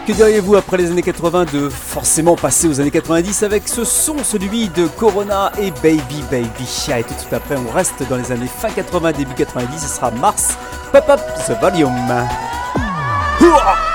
que diriez-vous après les années 80 de forcément passer aux années 90 avec ce son, celui de Corona et Baby Baby. Et tout de suite après, on reste dans les années fin 80, début 90, ce sera Mars, Pop Up the Volume. Houah!